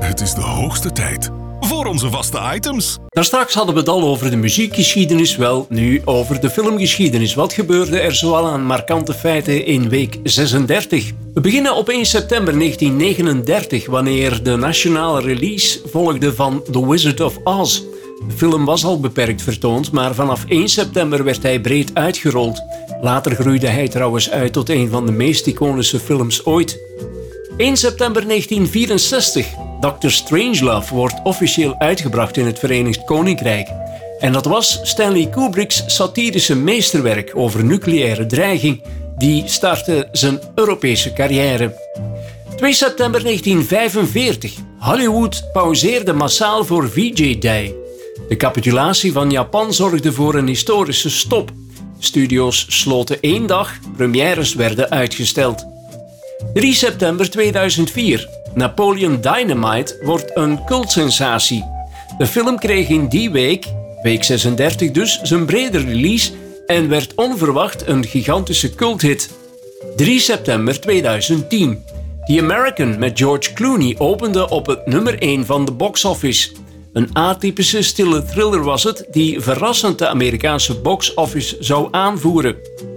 Het is de hoogste tijd voor onze vaste items. Daarstraks hadden we het al over de muziekgeschiedenis, wel nu over de filmgeschiedenis. Wat gebeurde er zoal aan markante feiten in week 36? We beginnen op 1 september 1939, wanneer de nationale release volgde van The Wizard of Oz. De film was al beperkt vertoond, maar vanaf 1 september werd hij breed uitgerold. Later groeide hij trouwens uit tot een van de meest iconische films ooit. 1 september 1964. Dr. Strangelove wordt officieel uitgebracht in het Verenigd Koninkrijk. En dat was Stanley Kubrick's satirische meesterwerk over nucleaire dreiging. Die startte zijn Europese carrière. 2 september 1945. Hollywood pauzeerde massaal voor VJ Day. De capitulatie van Japan zorgde voor een historische stop. Studio's sloten 1 dag, premières werden uitgesteld. 3 september 2004. Napoleon Dynamite wordt een cultsensatie. De film kreeg in die week 36 dus, zijn brede release en werd onverwacht een gigantische culthit. 3 september 2010. The American met George Clooney opende op het nummer 1 van de box-office. Een atypische stille thriller was het die verrassend de Amerikaanse box-office zou aanvoeren.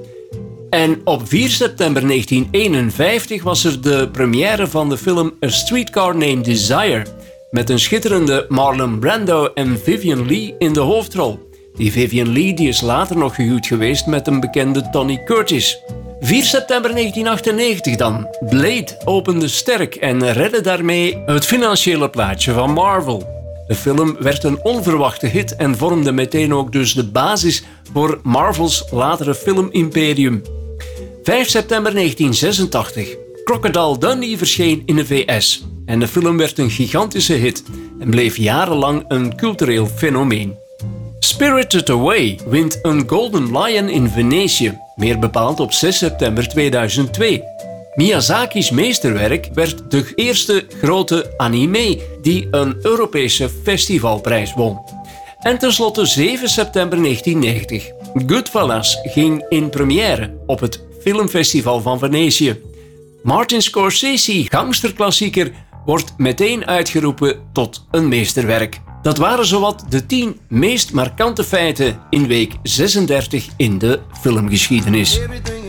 En op 4 september 1951 was er de première van de film A Streetcar Named Desire, met een schitterende Marlon Brando en Vivien Leigh in de hoofdrol. Die Vivien Leigh die is later nog gehuwd geweest met een bekende Tony Curtis. 4 september 1998 dan. Blade opende sterk en redde daarmee het financiële plaatje van Marvel. De film werd een onverwachte hit en vormde meteen ook dus de basis voor Marvel's latere filmimperium. 5 september 1986. Crocodile Dundee verscheen in de VS. En de film werd een gigantische hit en bleef jarenlang een cultureel fenomeen. Spirited Away wint een Golden Lion in Venetië, meer bepaald op 6 september 2002. Miyazaki's meesterwerk werd de eerste grote anime die een Europese festivalprijs won. En tenslotte 7 september 1990. Goodfellas ging in première op het filmfestival van Venetië. Martin Scorsese, gangsterklassieker, wordt meteen uitgeroepen tot een meesterwerk. Dat waren zowat de 10 meest markante feiten in week 36 in de filmgeschiedenis.